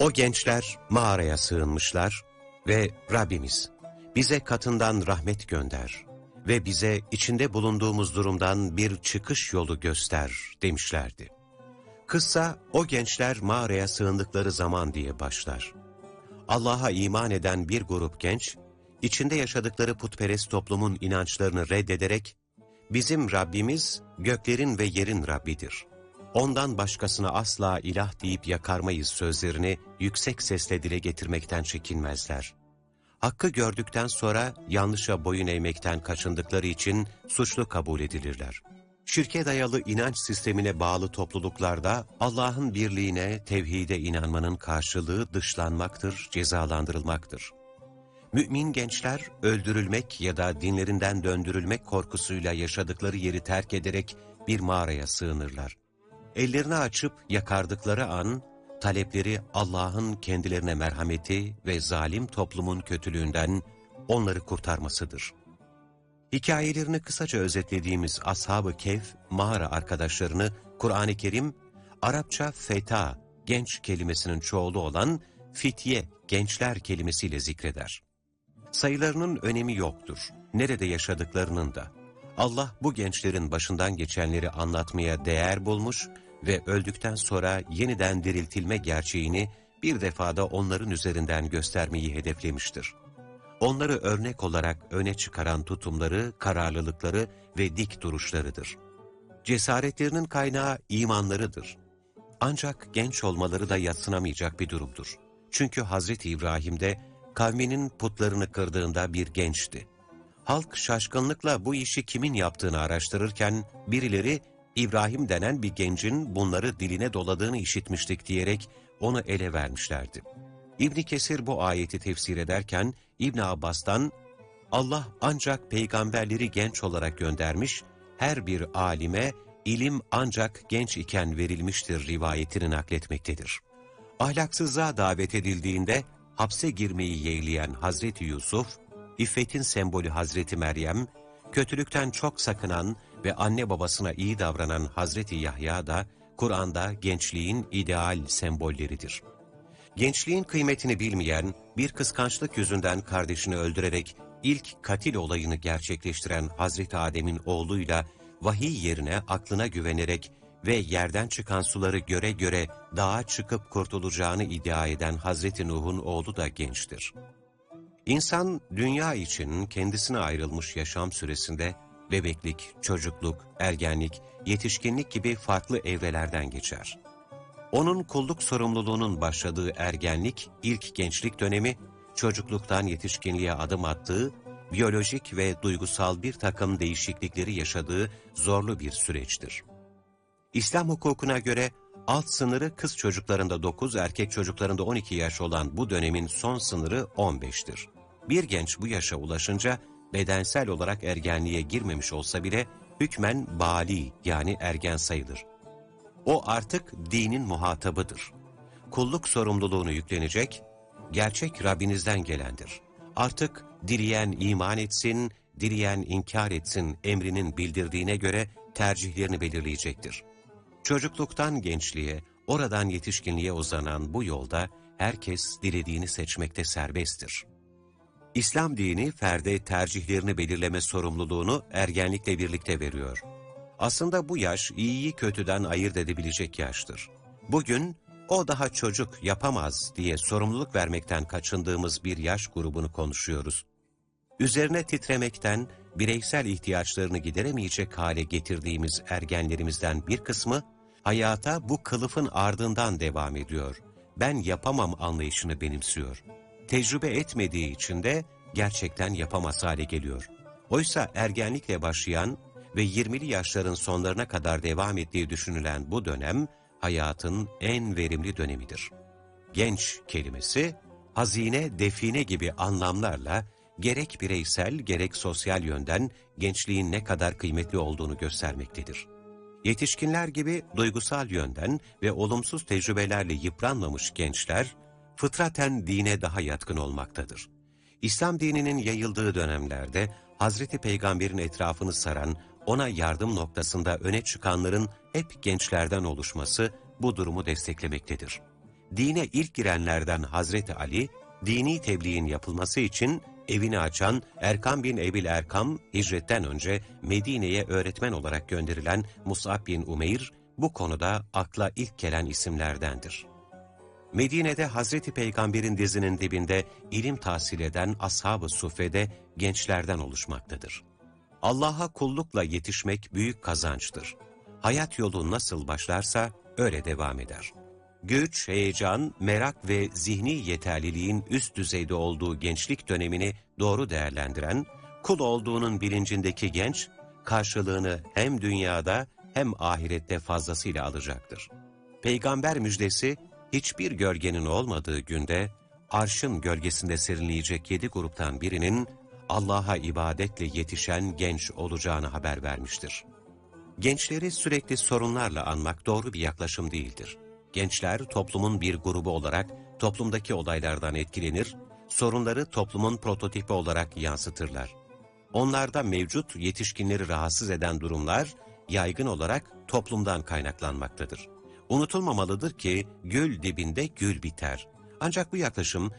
O gençler mağaraya sığınmışlar ve Rabbimiz bize katından rahmet gönder ve bize içinde bulunduğumuz durumdan bir çıkış yolu göster demişlerdi. Kıssa o gençler mağaraya sığındıkları zaman diye başlar. Allah'a iman eden bir grup genç, içinde yaşadıkları putperest toplumun inançlarını reddederek, bizim Rabbimiz göklerin ve yerin Rabbidir. Ondan başkasına asla ilah deyip yakarmayız sözlerini yüksek sesle dile getirmekten çekinmezler. Hakkı gördükten sonra yanlışa boyun eğmekten kaçındıkları için suçlu kabul edilirler. Şirke dayalı inanç sistemine bağlı topluluklarda Allah'ın birliğine, tevhide inanmanın karşılığı dışlanmaktır, cezalandırılmaktır. Mümin gençler öldürülmek ya da dinlerinden döndürülmek korkusuyla yaşadıkları yeri terk ederek bir mağaraya sığınırlar. Ellerini açıp yakardıkları an, talepleri Allah'ın kendilerine merhameti ve zalim toplumun kötülüğünden onları kurtarmasıdır. Hikayelerini kısaca özetlediğimiz Ashab-ı Kehf mağara arkadaşlarını Kur'an-ı Kerim, Arapça feta, genç kelimesinin çoğulu olan fitye, gençler kelimesiyle zikreder. Sayılarının önemi yoktur, nerede yaşadıklarının da. Allah bu gençlerin başından geçenleri anlatmaya değer bulmuş ve öldükten sonra yeniden diriltilme gerçeğini bir defada onların üzerinden göstermeyi hedeflemiştir. Onları örnek olarak öne çıkaran tutumları, kararlılıkları ve dik duruşlarıdır. Cesaretlerinin kaynağı imanlarıdır. Ancak genç olmaları da yadsınamayacak bir durumdur. Çünkü Hazreti İbrahim de kavminin putlarını kırdığında bir gençti. Halk şaşkınlıkla bu işi kimin yaptığını araştırırken birileri İbrahim denen bir gencin bunları diline doladığını işitmiştik diyerek onu ele vermişlerdi. İbn Kesir bu ayeti tefsir ederken İbn Abbas'tan Allah ancak peygamberleri genç olarak göndermiş, her bir alime ilim ancak genç iken verilmiştir rivayetini nakletmektedir. Ahlaksızlığa davet edildiğinde hapse girmeyi yeğleyen Hazreti Yusuf, İffetin sembolü Hazreti Meryem, kötülükten çok sakınan ve anne babasına iyi davranan Hazreti Yahya da Kur'an'da gençliğin ideal sembolleridir. Gençliğin kıymetini bilmeyen, bir kıskançlık yüzünden kardeşini öldürerek ilk katil olayını gerçekleştiren Hazreti Adem'in oğluyla vahiy yerine aklına güvenerek ve yerden çıkan suları göre göre dağa çıkıp kurtulacağını iddia eden Hazreti Nuh'un oğlu da gençtir. İnsan dünya için kendisine ayrılmış yaşam süresinde bebeklik, çocukluk, ergenlik, yetişkinlik gibi farklı evrelerden geçer. Onun kulluk sorumluluğunun başladığı ergenlik, ilk gençlik dönemi, çocukluktan yetişkinliğe adım attığı, biyolojik ve duygusal bir takım değişiklikleri yaşadığı zorlu bir süreçtir. İslam hukukuna göre alt sınırı kız çocuklarında 9, erkek çocuklarında 12 yaş olan bu dönemin son sınırı 15'tir. Bir genç bu yaşa ulaşınca bedensel olarak ergenliğe girmemiş olsa bile hükmen bali yani ergen sayılır. O artık dinin muhatabıdır. Kulluk sorumluluğunu yüklenecek, gerçek Rabbinizden gelendir. Artık dileyen iman etsin, dileyen inkar etsin emrinin bildirdiğine göre tercihlerini belirleyecektir. Çocukluktan gençliğe, oradan yetişkinliğe uzanan bu yolda herkes dilediğini seçmekte serbesttir. İslam dini ferde tercihlerini belirleme sorumluluğunu ergenlikle birlikte veriyor. Aslında bu yaş iyiyi kötüden ayırt edebilecek yaştır. Bugün o daha çocuk yapamaz diye sorumluluk vermekten kaçındığımız bir yaş grubunu konuşuyoruz. Üzerine titremekten, bireysel ihtiyaçlarını gideremeyecek hale getirdiğimiz ergenlerimizden bir kısmı, hayata bu kılıfın ardından devam ediyor. Ben yapamam anlayışını benimsiyor. Tecrübe etmediği için de gerçekten yapamaz hale geliyor. Oysa ergenlikle başlayan ve 20'li yaşların sonlarına kadar devam ettiği düşünülen bu dönem, hayatın en verimli dönemidir. Genç kelimesi, hazine, define gibi anlamlarla gerek bireysel gerek sosyal yönden gençliğin ne kadar kıymetli olduğunu göstermektedir. Yetişkinler gibi duygusal yönden ve olumsuz tecrübelerle yıpranmamış gençler, fıtraten dine daha yatkın olmaktadır. İslam dininin yayıldığı dönemlerde Hazreti Peygamber'in etrafını saran, ona yardım noktasında öne çıkanların hep gençlerden oluşması bu durumu desteklemektedir. Dine ilk girenlerden Hazreti Ali, dini tebliğin yapılması için evini açan Erkam bin Ebil Erkam, hicretten önce Medine'ye öğretmen olarak gönderilen Mus'ab bin Umeyr, bu konuda akla ilk gelen isimlerdendir. Medine'de Hazreti Peygamber'in dizinin dibinde ilim tahsil eden Ashab-ı Suffe'de gençlerden oluşmaktadır. Allah'a kullukla yetişmek büyük kazançtır. Hayat yolu nasıl başlarsa öyle devam eder. Güç, heyecan, merak ve zihni yeterliliğin üst düzeyde olduğu gençlik dönemini doğru değerlendiren, kul olduğunun bilincindeki genç, karşılığını hem dünyada hem ahirette fazlasıyla alacaktır. Peygamber müjdesi, hiçbir gölgenin olmadığı günde, arşın gölgesinde serinleyecek 7 gruptan birinin, Allah'a ibadetle yetişen genç olacağını haber vermiştir. Gençleri sürekli sorunlarla anmak doğru bir yaklaşım değildir. Gençler toplumun bir grubu olarak toplumdaki olaylardan etkilenir, sorunları toplumun prototipi olarak yansıtırlar. Onlarda mevcut yetişkinleri rahatsız eden durumlar yaygın olarak toplumdan kaynaklanmaktadır. Unutulmamalıdır ki gül dibinde gül biter. Ancak bu yaklaşım